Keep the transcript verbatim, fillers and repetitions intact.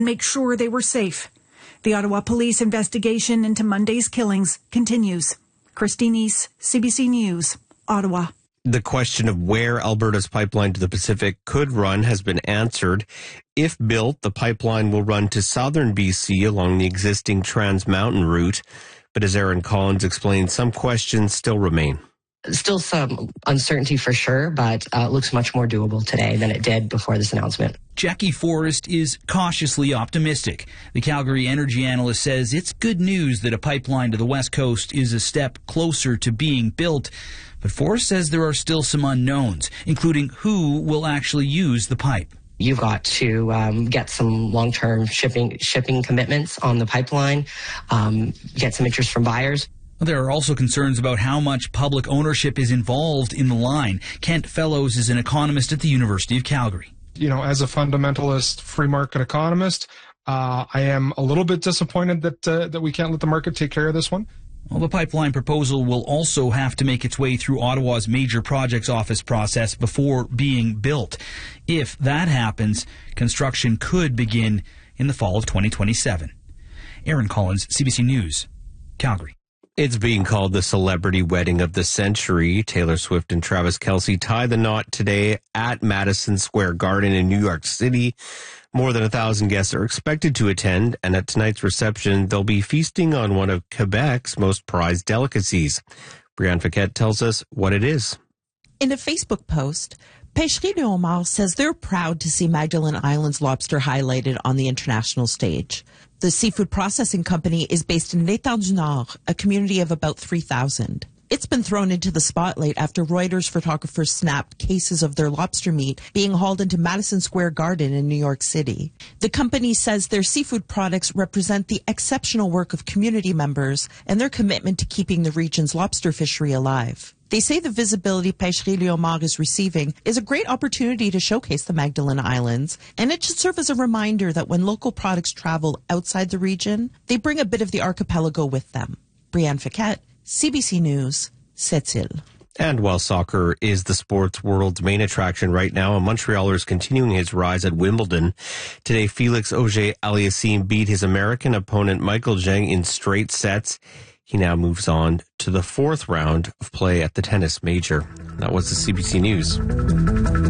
make sure they were safe. The Ottawa Police investigation into Monday's killings continues. Christine East, C B C News, Ottawa. The question of where Alberta's pipeline to the Pacific could run has been answered. If built, the pipeline will run to southern B C along the existing Trans Mountain route. But as Aaron Collins explained, some questions still remain. Still some uncertainty for sure, but uh, it looks much more doable today than it did before this announcement. Jackie Forrest is cautiously optimistic. The Calgary energy analyst says it's good news that a pipeline to the West Coast is a step closer to being built. But Forrest says there are still some unknowns, including who will actually use the pipe. You've got to um, get some long-term shipping shipping commitments on the pipeline, um, get some interest from buyers. There are also concerns about how much public ownership is involved in the line. Kent Fellows is an economist at the University of Calgary. You know, as a fundamentalist free market economist, uh, I am a little bit disappointed that uh, that we can't let the market take care of this one. Well, the pipeline proposal will also have to make its way through Ottawa's major projects office process before being built. If that happens, construction could begin in the fall of twenty twenty-seven. Aaron Collins, C B C News, Calgary. It's being called the celebrity wedding of the century. Taylor Swift and Travis Kelce tie the knot today at Madison Square Garden in New York City. More than a thousand guests are expected to attend, and at tonight's reception, they'll be feasting on one of Quebec's most prized delicacies. Brianne Fiquette tells us what it is. In a Facebook post, Pêcherie Le Homard says they're proud to see Magdalen Island's lobster highlighted on the international stage. The seafood processing company is based in L'Étang du Nord, a community of about three thousand. It's been thrown into the spotlight after Reuters photographers snapped cases of their lobster meat being hauled into Madison Square Garden in New York City. The company says their seafood products represent the exceptional work of community members and their commitment to keeping the region's lobster fishery alive. They say the visibility Pêcherie Le Homard is receiving is a great opportunity to showcase the Magdalen Islands, and it should serve as a reminder that when local products travel outside the region, they bring a bit of the archipelago with them. Brianne Fiquette, C B C News, Sept-Îles. And while soccer is the sports world's main attraction right now, a Montrealer is continuing his rise at Wimbledon. Today, Felix Auger-Aliassime beat his American opponent Michael Zheng in straight sets. He now moves on to the fourth round of play at the tennis major. That was the C B C News.